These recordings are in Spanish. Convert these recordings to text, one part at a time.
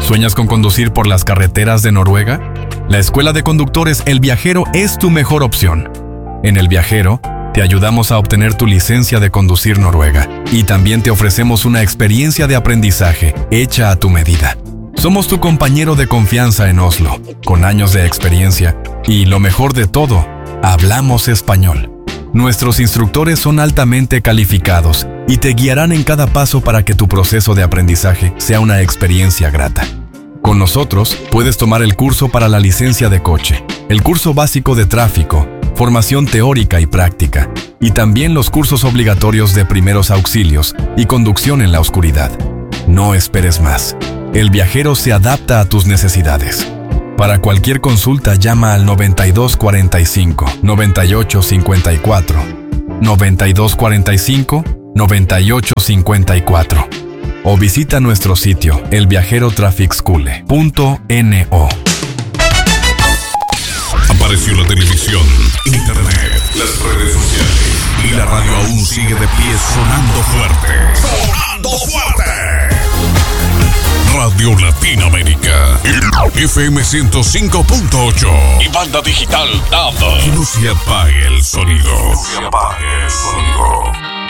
¿Sueñas con conducir por las carreteras de Noruega? La Escuela de Conductores El Viajero es tu mejor opción. En El Viajero, te ayudamos a obtener tu licencia de conducir noruega y también te ofrecemos una experiencia de aprendizaje hecha a tu medida. Somos tu compañero de confianza en Oslo, con años de experiencia y, lo mejor de todo, hablamos español. Nuestros instructores son altamente calificados y te guiarán en cada paso para que tu proceso de aprendizaje sea una experiencia grata. Con nosotros puedes tomar el curso para la licencia de coche, el curso básico de tráfico, formación teórica y práctica, y también los cursos obligatorios de primeros auxilios y conducción en la oscuridad. No esperes más. El Viajero se adapta a tus necesidades. Para cualquier consulta, llama al 9245-9854, 9245-9854, o visita nuestro sitio elviajerotrafficschule.no. Apareció la televisión, internet, las redes sociales y la radio aún sigue de pie sonando fuerte. ¡Sonando fuerte! Radio Latinoamérica, FM 105.8 y banda digital DAB. Que no se apague el sonido. Que no se apague el sonido.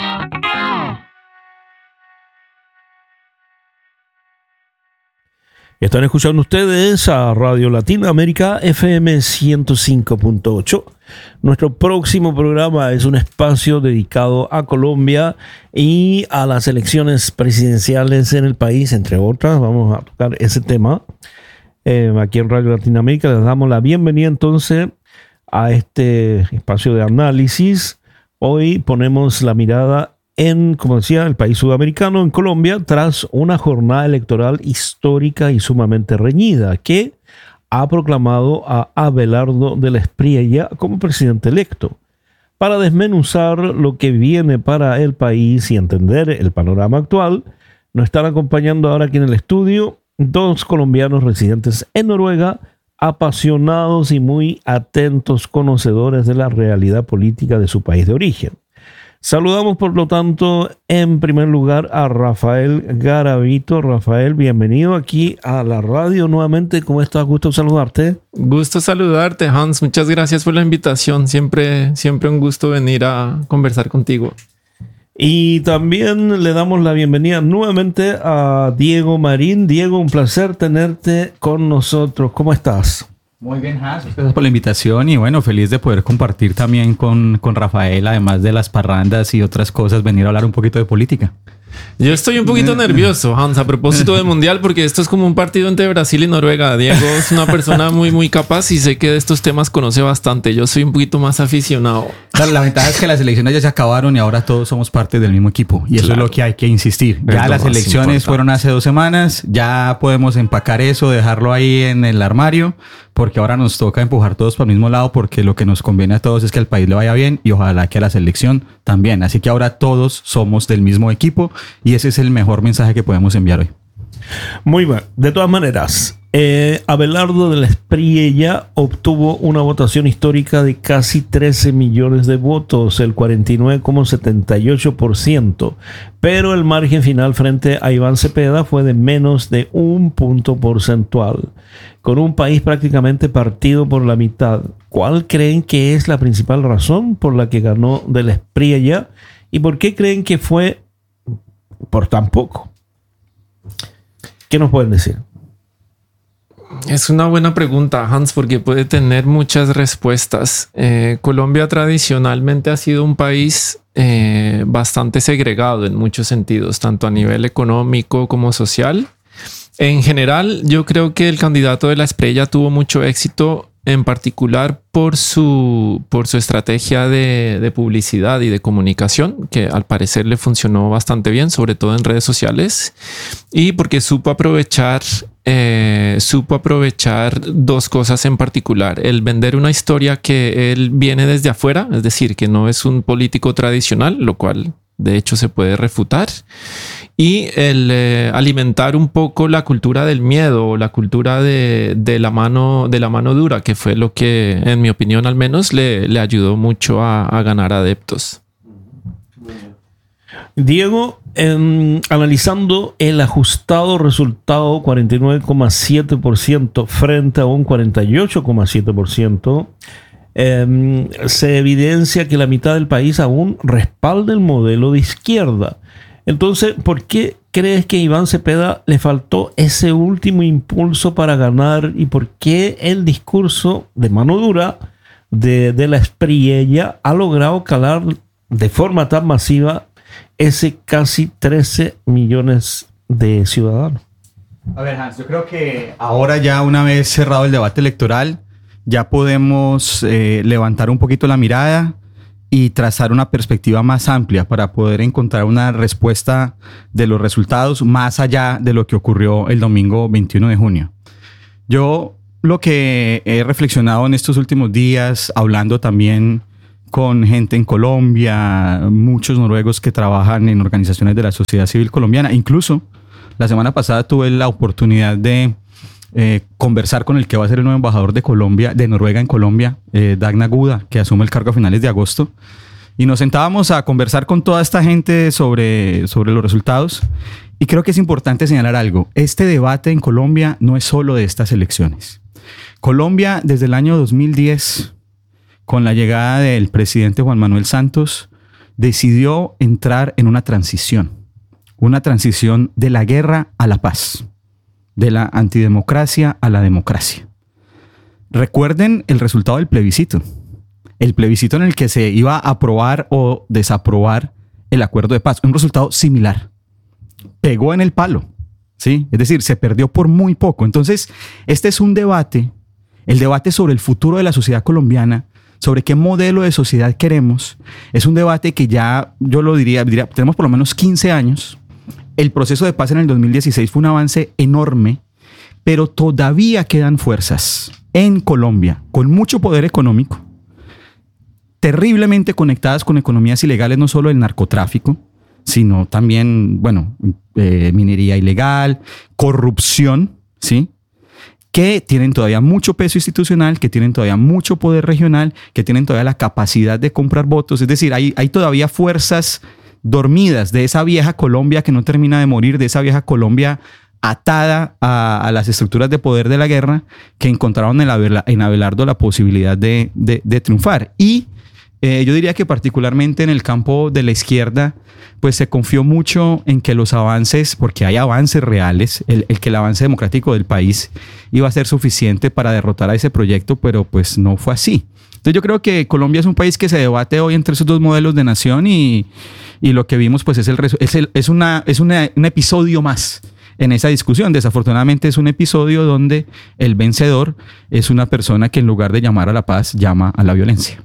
Están escuchando ustedes a Radio Latinoamérica FM 105.8. Nuestro próximo programa es un espacio dedicado a Colombia y a las elecciones presidenciales en el país, entre otras. Vamos a tocar ese tema aquí en Radio Latinoamérica. Les damos la bienvenida entonces a este espacio de análisis. Hoy ponemos la mirada en, como decía, el país sudamericano, en Colombia, tras una jornada electoral histórica y sumamente reñida, que ha proclamado a Abelardo de la Espriella como presidente electo. Para desmenuzar lo que viene para el país y entender el panorama actual, nos están acompañando ahora aquí en el estudio dos colombianos residentes en Noruega, apasionados y muy atentos conocedores de la realidad política de su país de origen. Saludamos, por lo tanto, en primer lugar a Rafael Garavito. Rafael, bienvenido aquí a la radio nuevamente. ¿Cómo estás? Gusto saludarte. Gusto saludarte, Hans. Muchas gracias por la invitación. Siempre un gusto venir a conversar contigo. Y también le damos la bienvenida nuevamente a Diego Marín. Diego, un placer tenerte con nosotros. ¿Cómo estás? Muy bien, Hans, gracias por la invitación y bueno, feliz de poder compartir también con Rafael, además de las parrandas y otras cosas, venir a hablar un poquito de política. Yo estoy un poquito nervioso, Hans, a propósito del Mundial, porque esto es como un partido entre Brasil y Noruega. Diego es una persona muy capaz y sé que de estos temas conoce bastante. Yo soy un poquito más aficionado. La ventaja es que las elecciones ya se acabaron y ahora todos somos parte del mismo equipo. Y eso es lo que hay que insistir. Ya las elecciones fueron hace 2 semanas, ya podemos empacar eso, dejarlo ahí en el armario, porque ahora nos toca empujar todos para el mismo lado, porque lo que nos conviene a todos es que al país le vaya bien y ojalá que a la selección también. Así que ahora todos somos del mismo equipo y ese es el mejor mensaje que podemos enviar hoy. Muy bien. De todas maneras, Abelardo de la Espriella obtuvo una votación histórica de casi 13 millones de votos, el 49,78%, pero el margen final frente a Iván Cepeda fue de menos de 1 punto porcentual. Con un país prácticamente partido por la mitad, ¿cuál creen que es la principal razón por la que ganó de la Espriella? ¿Y por qué creen que fue por tan poco? ¿Qué nos pueden decir? Es una buena pregunta, Hans, porque puede tener muchas respuestas. Colombia tradicionalmente ha sido un país bastante segregado en muchos sentidos, tanto a nivel económico como social. En general, yo creo que el candidato de la Espriella tuvo mucho éxito, en particular por su estrategia de publicidad y de comunicación, que al parecer le funcionó bastante bien, sobre todo en redes sociales, y porque supo aprovechar 2 cosas en particular: el vender una historia que él viene desde afuera, es decir, que no es un político tradicional, lo cual de hecho se puede refutar, y el alimentar un poco la cultura del miedo, la cultura de la mano dura, que fue lo que, en mi opinión al menos, le ayudó mucho a ganar adeptos. Diego, analizando el ajustado resultado 49,7% frente a un 48,7%, se evidencia que la mitad del país aún respalda el modelo de izquierda. Entonces, ¿por qué crees que Iván Cepeda le faltó ese último impulso para ganar? ¿Y por qué el discurso de mano dura de la Espriella ha logrado calar de forma tan masiva ese casi 13 millones de ciudadanos? A ver, Hans, yo creo que ahora ya una vez cerrado el debate electoral, ya podemos levantar un poquito la mirada y trazar una perspectiva más amplia para poder encontrar una respuesta de los resultados más allá de lo que ocurrió el domingo 21 de junio. Yo lo que he reflexionado en estos últimos días, hablando también con gente en Colombia, muchos noruegos que trabajan en organizaciones de la sociedad civil colombiana, incluso la semana pasada tuve la oportunidad de conversar con el que va a ser el nuevo embajador de Noruega en Colombia, Dagna Guda, que asume el cargo a finales de agosto. Y nos sentábamos a conversar con toda esta gente sobre los resultados. Y creo que es importante señalar algo. Este debate en Colombia no es solo de estas elecciones. Colombia, desde el año 2010, con la llegada del presidente Juan Manuel Santos, decidió entrar en una transición de la guerra a la paz, de la antidemocracia a la democracia. Recuerden el resultado del plebiscito. El plebiscito en el que se iba a aprobar o desaprobar el acuerdo de paz. Un resultado similar. Pegó en el palo, ¿sí? Es decir, se perdió por muy poco. Entonces, este es un debate, el debate sobre el futuro de la sociedad colombiana, sobre qué modelo de sociedad queremos. Es un debate que ya, yo lo diría, tenemos por lo menos 15 años. El proceso de paz en el 2016 fue un avance enorme, pero todavía quedan fuerzas en Colombia con mucho poder económico, terriblemente conectadas con economías ilegales, no solo el narcotráfico, sino también, minería ilegal, corrupción, ¿sí? Que tienen todavía mucho peso institucional, que tienen todavía mucho poder regional, que tienen todavía la capacidad de comprar votos. Es decir, hay todavía fuerzas dormidas de esa vieja Colombia que no termina de morir, de esa vieja Colombia atada a las estructuras de poder de la guerra, que encontraron en Abelardo la posibilidad de triunfar. Y yo diría que particularmente en el campo de la izquierda, pues se confió mucho en que los avances, porque hay avances reales, que el avance democrático del país iba a ser suficiente para derrotar a ese proyecto, pero pues no fue así. Entonces yo creo que Colombia es un país que se debate hoy entre esos dos modelos de nación y lo que vimos pues es un episodio más en esa discusión. Desafortunadamente es un episodio donde el vencedor es una persona que en lugar de llamar a la paz, llama a la violencia.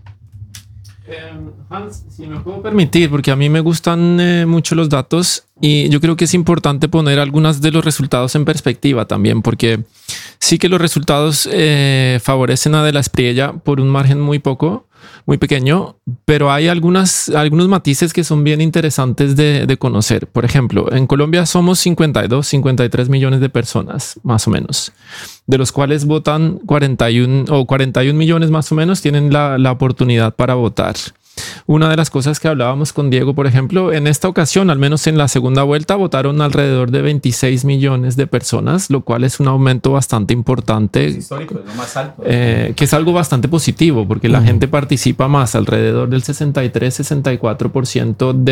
Hans, si me puedo permitir, porque a mí me gustan mucho los datos y yo creo que es importante poner algunos de los resultados en perspectiva también, porque sí que los resultados favorecen a De la Espriella por un margen muy pequeño, pero hay algunos matices que son bien interesantes de conocer. Por ejemplo, en Colombia somos 53 millones de personas, más o menos, de los cuales votan 41 millones más o menos tienen la oportunidad para votar. Una de las cosas que hablábamos con Diego, por ejemplo, en esta ocasión, al menos en la segunda vuelta, votaron alrededor de 26 millones de personas, lo cual es un aumento bastante importante. Es histórico, es lo más alto. Que es algo bastante positivo, porque la gente participa más, alrededor del 63-64%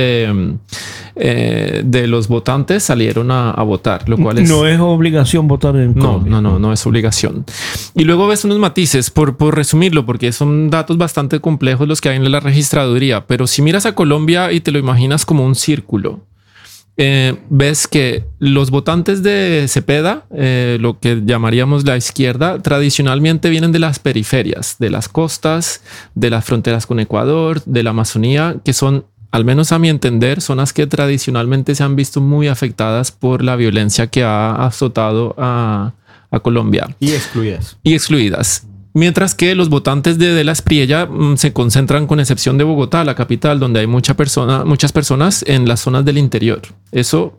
de los votantes salieron a votar, lo cual es... No es obligación votar en Colombia. No es obligación. Y luego ves unos matices, por resumirlo, porque son datos bastante complejos los que hay en la registraduría, pero si miras a Colombia y te lo imaginas como un círculo, ves que los votantes de Cepeda, lo que llamaríamos la izquierda, tradicionalmente vienen de las periferias, de las costas, de las fronteras con Ecuador, de la Amazonía, que son, al menos a mi entender, zonas que tradicionalmente se han visto muy afectadas por la violencia que ha azotado a Colombia. Y excluidas. Mientras que los votantes de la Espriella se concentran, con excepción de Bogotá, la capital, donde hay muchas personas en las zonas del interior. Eso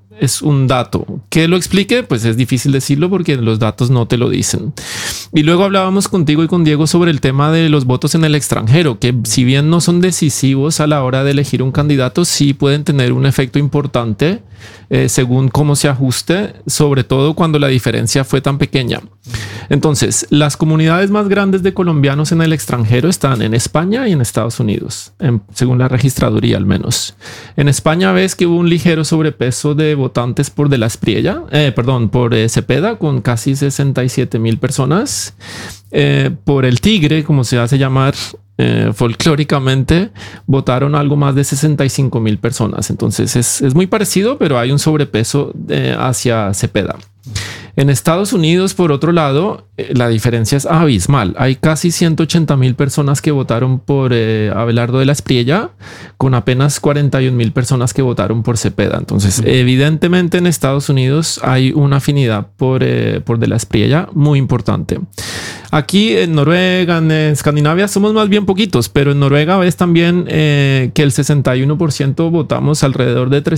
es un dato. ¿Que lo explique? Pues es difícil decirlo porque los datos no te lo dicen. Y luego hablábamos contigo y con Diego sobre el tema de los votos en el extranjero, que si bien no son decisivos a la hora de elegir un candidato, sí pueden tener un efecto importante según cómo se ajuste, sobre todo cuando la diferencia fue tan pequeña. Entonces, las comunidades más grandes de colombianos en el extranjero están en España y en Estados Unidos, según la registraduría al menos. En España ves que hubo un ligero sobrepeso de votantes por por Cepeda, con casi 67,000 personas. Por el Tigre, como se hace llamar folclóricamente, votaron algo más de 65,000 personas. Entonces es muy parecido, pero hay un sobrepeso hacia Cepeda. En Estados Unidos, por otro lado, la diferencia es abismal. Hay casi 180,000 personas que votaron por Abelardo de la Espriella, con apenas 41,000 personas que votaron por Cepeda. Entonces, evidentemente en Estados Unidos hay una afinidad por de la Espriella muy importante. Aquí en Noruega, en Escandinavia, somos más bien poquitos, pero en Noruega ves también que el 61% votamos, alrededor de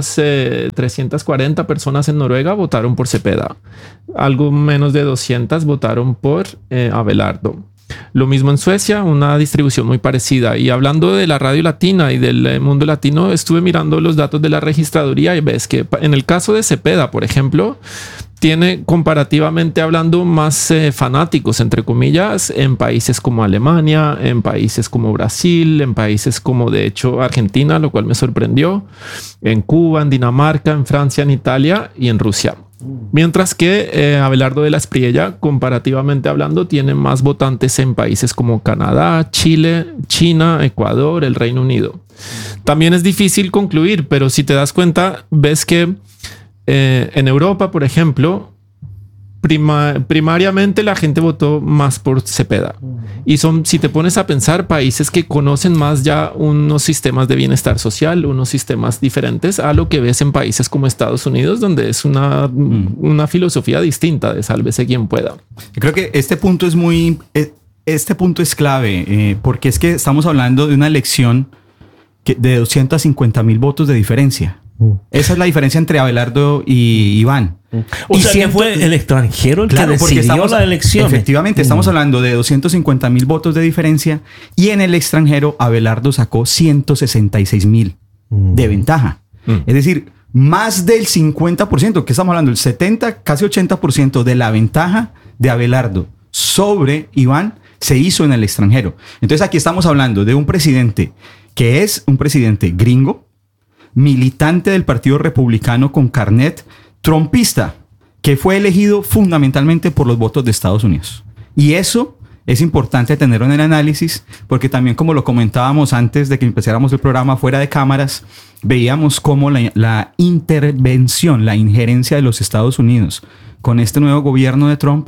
340 personas en Noruega votaron por Cepeda. Algo menos de 200 votaron por Abelardo. Lo mismo en Suecia, una distribución muy parecida. Y hablando de la radio latina y del mundo latino, estuve mirando los datos de la registraduría y ves que en el caso de Cepeda, por ejemplo, tiene comparativamente hablando más fanáticos, entre comillas, en países como Alemania, en países como Brasil, en países como de hecho Argentina, lo cual me sorprendió, en Cuba, en Dinamarca, en Francia, en Italia y en Rusia. Mientras que Abelardo de la Espriella, comparativamente hablando, tiene más votantes en países como Canadá, Chile, China, Ecuador, el Reino Unido. También es difícil concluir, pero si te das cuenta, ves que en Europa, por ejemplo, primariamente la gente votó más por Cepeda. Y son, si te pones a pensar, países que conocen más ya unos sistemas de bienestar social, unos sistemas diferentes a lo que ves en países como Estados Unidos, donde es una filosofía distinta de sálvese quien pueda. Yo creo que este punto es clave, porque es que estamos hablando de una elección de 250,000 votos de diferencia. Esa es la diferencia entre Abelardo y Iván. O sea, que fue el extranjero el que decidió la elección. Efectivamente, estamos hablando de 250,000 votos de diferencia y en el extranjero Abelardo sacó 166,000 de ventaja. Es decir, más del 50%, que estamos hablando, el 70, casi 80% de la ventaja de Abelardo sobre Iván se hizo en el extranjero. Entonces aquí estamos hablando de un presidente que es un presidente gringo, militante del Partido Republicano con carnet, trumpista, que fue elegido fundamentalmente por los votos de Estados Unidos. Y eso es importante tenerlo en el análisis, porque también, como lo comentábamos antes de que empezáramos el programa fuera de cámaras, veíamos cómo la intervención, la injerencia de los Estados Unidos con este nuevo gobierno de Trump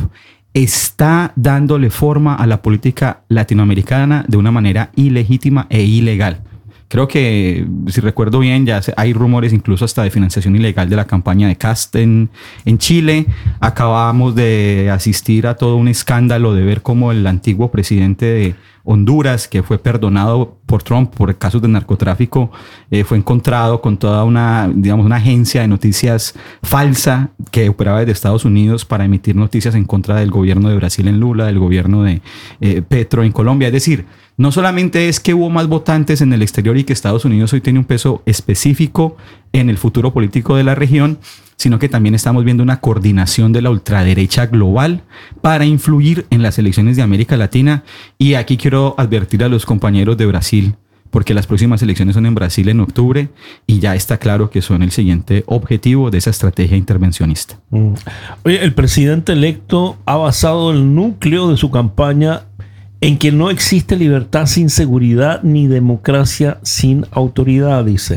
está dándole forma a la política latinoamericana de una manera ilegítima e ilegal. Creo que, si recuerdo bien, ya hay rumores incluso hasta de financiación ilegal de la campaña de Kast en Chile. Acabamos de asistir a todo un escándalo de ver cómo el antiguo presidente de Honduras, que fue perdonado por Trump por casos de narcotráfico, fue encontrado con toda una agencia de noticias falsa que operaba desde Estados Unidos para emitir noticias en contra del gobierno de Brasil en Lula, del gobierno de Petro en Colombia. Es decir, no solamente es que hubo más votantes en el exterior y que Estados Unidos hoy tiene un peso específico en el futuro político de la región, sino que también estamos viendo una coordinación de la ultraderecha global para influir en las elecciones de América Latina. Y aquí quiero advertir a los compañeros de Brasil, porque las próximas elecciones son en Brasil en octubre y ya está claro que son el siguiente objetivo de esa estrategia intervencionista. Oye, el presidente electo ha basado el núcleo de su campaña en que no existe libertad sin seguridad ni democracia sin autoridad, dice.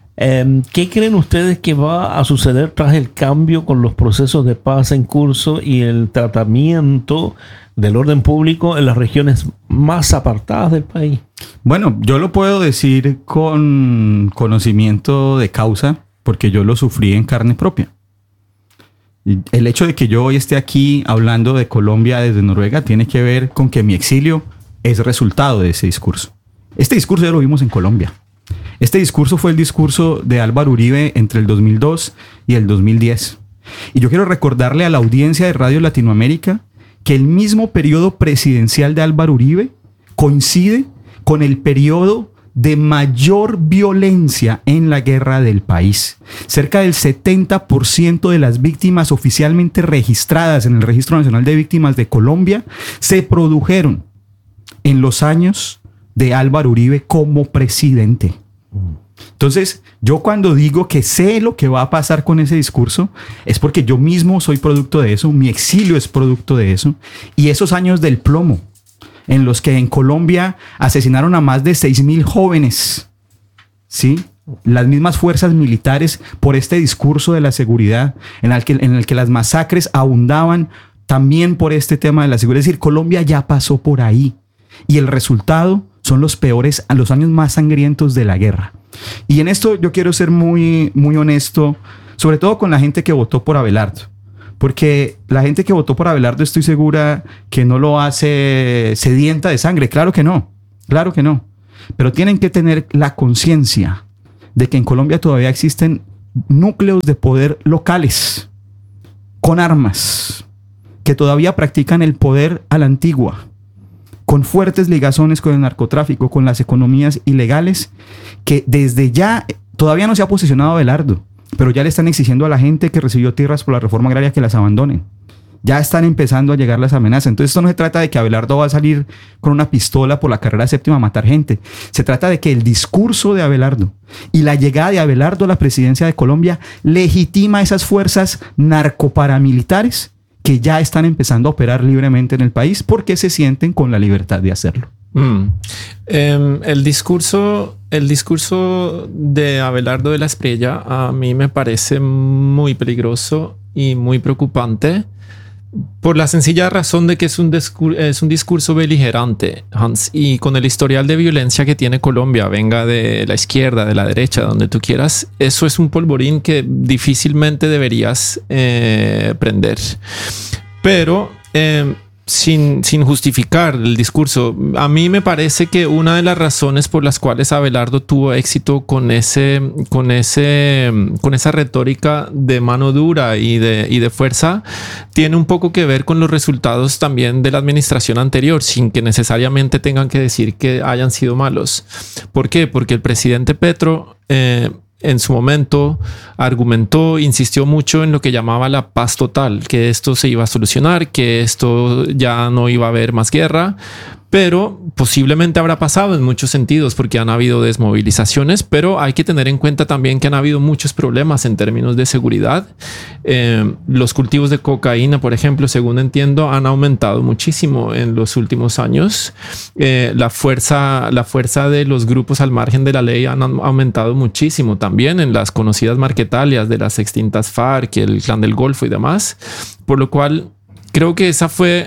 ¿Qué creen ustedes que va a suceder tras el cambio con los procesos de paz en curso y el tratamiento del orden público en las regiones más apartadas del país? Bueno, yo lo puedo decir con conocimiento de causa, porque yo lo sufrí en carne propia. El hecho de que yo hoy esté aquí hablando de Colombia desde Noruega tiene que ver con que mi exilio es resultado de ese discurso. Este discurso ya lo vimos en Colombia. Este discurso fue el discurso de Álvaro Uribe entre el 2002 y el 2010. Y yo quiero recordarle a la audiencia de Radio Latinoamérica que el mismo periodo presidencial de Álvaro Uribe coincide con el periodo de mayor violencia en la guerra del país. Cerca del 70% de las víctimas oficialmente registradas en el Registro Nacional de Víctimas de Colombia se produjeron en los años de Álvaro Uribe como presidente. Entonces, yo cuando digo que sé lo que va a pasar con ese discurso, es porque yo mismo soy producto de eso, mi exilio es producto de eso, y esos años del plomo, en los que en Colombia asesinaron a más de 6.000 jóvenes, ¿sí? Las mismas fuerzas militares por este discurso de la seguridad, en el que las masacres abundaban también por este tema de la seguridad. Es decir, Colombia ya pasó por ahí, y el resultado son los peores, los años más sangrientos de la guerra. Y en esto yo quiero ser muy, muy honesto, sobre todo con la gente que votó por Abelardo. Porque la gente que votó por Abelardo estoy segura que no lo hace sedienta de sangre. Claro que no, claro que no. Pero tienen que tener la conciencia de que en Colombia todavía existen núcleos de poder locales con armas que todavía practican el poder a la antigua, con fuertes ligazones con el narcotráfico, con las economías ilegales, que desde ya todavía no se ha posicionado Abelardo, pero ya le están exigiendo a la gente que recibió tierras por la reforma agraria que las abandonen. Ya están empezando a llegar las amenazas. Entonces esto no se trata de que Abelardo va a salir con una pistola por la carrera séptima a matar gente. Se trata de que el discurso de Abelardo y la llegada de Abelardo a la presidencia de Colombia legitima esas fuerzas narcoparamilitares que ya están empezando a operar libremente en el país porque se sienten con la libertad de hacerlo. El discurso de Abelardo de la Espriella a mí me parece muy peligroso y muy preocupante por la sencilla razón de que es un discurso beligerante, Hans, y con el historial de violencia que tiene Colombia, venga de la izquierda, de la derecha, donde tú quieras, eso es un polvorín que difícilmente deberías prender. Pero sin justificar el discurso, a mí me parece que una de las razones por las cuales Abelardo tuvo éxito con esa retórica de mano dura y de fuerza tiene un poco que ver con los resultados también de la administración anterior, sin que necesariamente tengan que decir que hayan sido malos. ¿Por qué? Porque el presidente Petro en su momento argumentó, insistió mucho en lo que llamaba la paz total, que esto se iba a solucionar, que esto ya no iba a haber más guerra, pero posiblemente habrá pasado en muchos sentidos porque han habido desmovilizaciones, pero hay que tener en cuenta también que han habido muchos problemas en términos de seguridad. Los cultivos de cocaína, por ejemplo, según entiendo, han aumentado muchísimo en los últimos años. La fuerza de los grupos al margen de la ley han aumentado muchísimo también en las conocidas marquetalias de las extintas FARC, el Clan del Golfo y demás, por lo cual creo que esa fue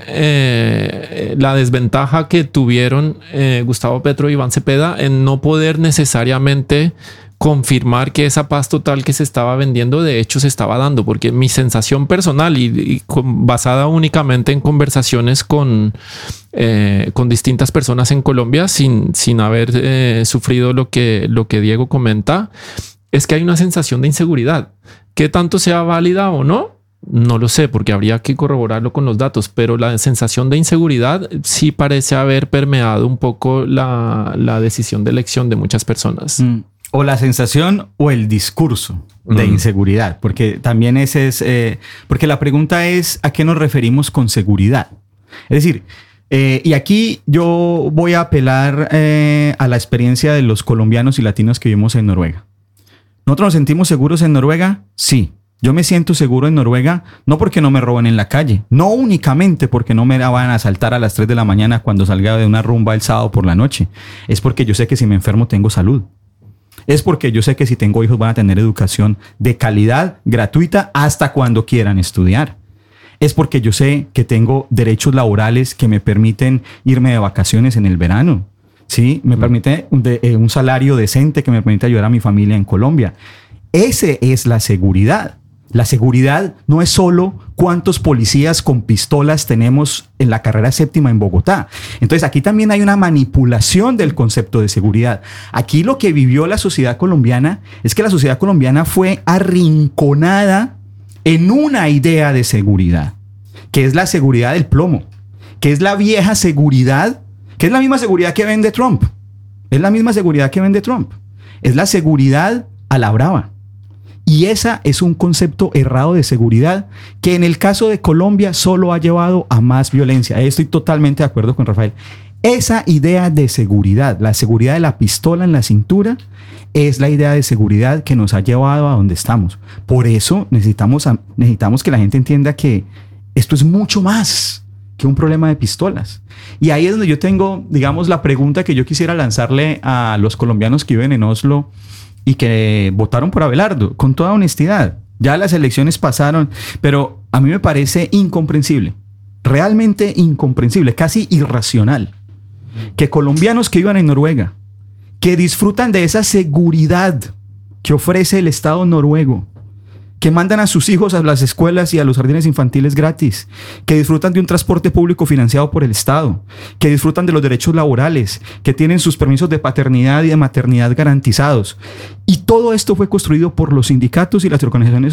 la desventaja que tuvieron Gustavo Petro y Iván Cepeda en no poder necesariamente confirmar que esa paz total que se estaba vendiendo de hecho se estaba dando, porque mi sensación personal basada únicamente en conversaciones con distintas personas en Colombia sin haber sufrido lo que Diego comenta, es que hay una sensación de inseguridad. ¿Qué tanto sea válida o no? No lo sé, porque habría que corroborarlo con los datos, pero la sensación de inseguridad sí parece haber permeado un poco la decisión de elección de muchas personas. O la sensación o el discurso de inseguridad, porque también ese es... porque la pregunta es ¿a qué nos referimos con seguridad? Es decir, y aquí yo voy a apelar a la experiencia de los colombianos y latinos que vivimos en Noruega. ¿Nosotros nos sentimos seguros en Noruega? Sí. Yo me siento seguro en Noruega, no porque no me roben en la calle, no únicamente porque no me van a asaltar a las 3 de la mañana cuando salga de una rumba el sábado por la noche. Es porque yo sé que si me enfermo tengo salud. Es porque yo sé que si tengo hijos van a tener educación de calidad, gratuita, hasta cuando quieran estudiar. Es porque yo sé que tengo derechos laborales que me permiten irme de vacaciones en el verano. ¿Sí? Me permite un salario decente que me permite ayudar a mi familia en Colombia. Esa es la seguridad. La seguridad no es solo cuántos policías con pistolas tenemos en la carrera séptima en Bogotá. Entonces aquí también hay una manipulación del concepto de seguridad. Aquí lo que vivió la sociedad colombiana es que la sociedad colombiana fue arrinconada en una idea de seguridad, que es la seguridad del plomo, que es la vieja seguridad, que es la misma seguridad que vende Trump. Es la misma seguridad que vende Trump. Es la seguridad a la brava. Y esa es un concepto errado de seguridad que en el caso de Colombia solo ha llevado a más violencia. Estoy totalmente de acuerdo con Rafael. Esa idea de seguridad, la seguridad de la pistola en la cintura, es la idea de seguridad que nos ha llevado a donde estamos. Por eso necesitamos que la gente entienda que esto es mucho más que un problema de pistolas. Y ahí es donde yo tengo, digamos, la pregunta que yo quisiera lanzarle a los colombianos que viven en Oslo y que votaron por Abelardo, con toda honestidad. Ya las elecciones pasaron, pero a mí me parece incomprensible, realmente incomprensible, casi irracional, que colombianos que vivan en Noruega, que disfrutan de esa seguridad que ofrece el Estado noruego, que mandan a sus hijos a las escuelas y a los jardines infantiles gratis, que disfrutan de un transporte público financiado por el Estado, que disfrutan de los derechos laborales, que tienen sus permisos de paternidad y de maternidad garantizados. Y todo esto fue construido por los sindicatos y las organizaciones